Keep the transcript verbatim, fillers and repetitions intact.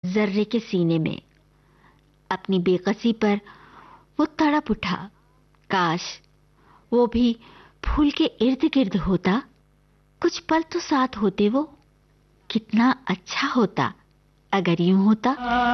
जर्रे के सीने में। अपनी बेकसी पर वो तड़प उठा। काश वो भी फूल के इर्द गिर्द होता, कुछ पल तो साथ होते वो। कितना अच्छा होता अगर यूं होता।